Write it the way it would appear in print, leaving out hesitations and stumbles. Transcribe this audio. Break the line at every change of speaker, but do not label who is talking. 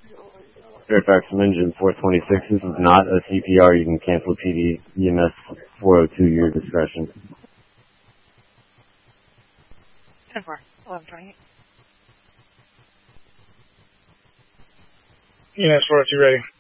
Fairfax from Engine 426. This is not a CPR. You can cancel PD. EMS 402, your discretion.
10-4, 1128.
EMS 402 ready.